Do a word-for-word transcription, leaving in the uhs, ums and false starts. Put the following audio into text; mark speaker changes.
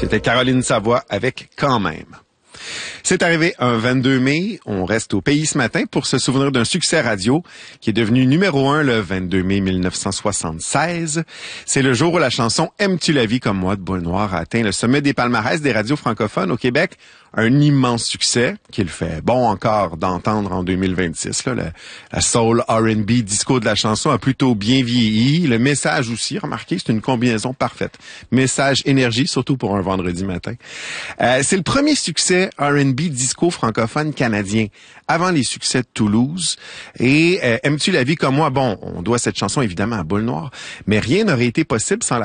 Speaker 1: C'était Caroline Savoie avec « Quand même ». C'est arrivé un vingt-deux mai. On reste au pays ce matin pour se souvenir d'un succès radio qui est devenu numéro un le vingt-deux mai mille neuf cent soixante-seize. C'est le jour où la chanson « Aimes-tu la vie comme moi » de Boule Noire a atteint le sommet des palmarès des radios francophones au Québec. Un immense succès qu'il fait bon encore d'entendre en deux mille vingt-six. Là, la, la soul, R and B, disco de la chanson a plutôt bien vieilli. Le message aussi, remarquez, c'est une combinaison parfaite. Message, énergie, surtout pour un vendredi matin. Euh, c'est le premier succès R and B disco francophone canadien, avant les succès de Toulouse. Et euh, Aimes-tu la vie comme moi? Bon, on doit cette chanson évidemment à Boule Noire, mais rien n'aurait été possible sans la